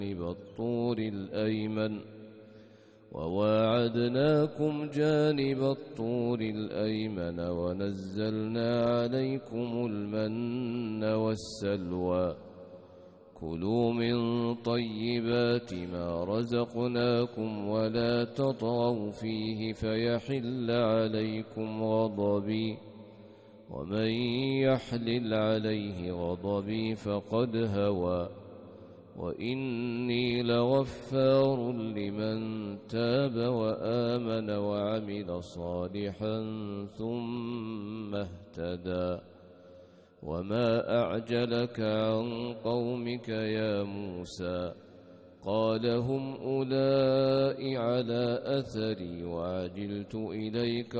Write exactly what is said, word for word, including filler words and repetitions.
الطور الأيمن وواعدناكم جانب الطور الأيمن ونزلنا عليكم المن والسلوى كلوا من طيبات ما رزقناكم ولا تطغوا فيه فيحل عليكم غضبي ومن يحلل عليه غضبي فقد هوى وإني لغفار لمن تاب وآمن وعمل صالحا ثم اهتدى وما أعجلك عن قومك يا موسى قال هم أولئك على أثري وعجلت إليك